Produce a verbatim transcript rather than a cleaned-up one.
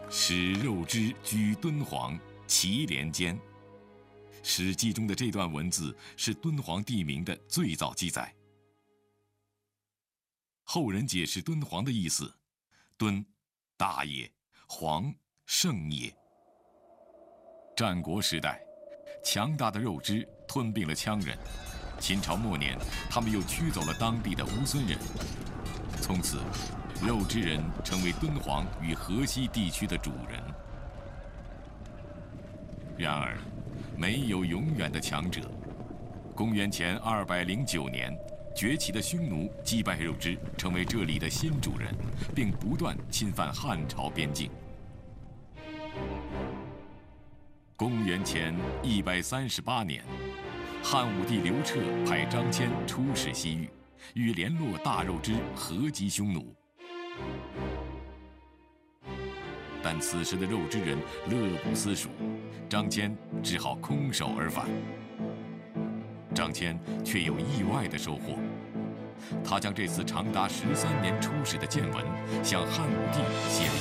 使肉汁居敦煌，祁连间。《史记》中的这段文字是敦煌地名的最早记载。后人解释敦煌的意思：敦，大也；煌，盛也。战国时代，强大的肉支吞并了羌人。秦朝末年，他们又驱走了当地的乌孙人。从此，肉支人成为敦煌与河西地区的主人。然而，没有永远的强者。公元前二百零九年，崛起的匈奴击败肉支，成为这里的新主人，并不断侵犯汉朝边境。公元前一百三十八年，汉武帝刘彻派张骞出使西域，欲联络大肉支合击匈奴。但此时的肉支人乐不思蜀，张骞只好空手而返。张骞却有意外的收获，他将这次长达十三年出使的见闻向汉武帝献